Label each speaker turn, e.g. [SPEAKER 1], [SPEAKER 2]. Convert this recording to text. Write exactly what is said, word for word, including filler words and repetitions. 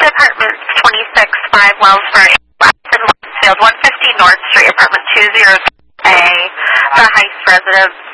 [SPEAKER 1] Apartment twenty-six five Wellsburg, Weston, Westfield, one fifty North Street, Apartment two oh A, the Heights residence.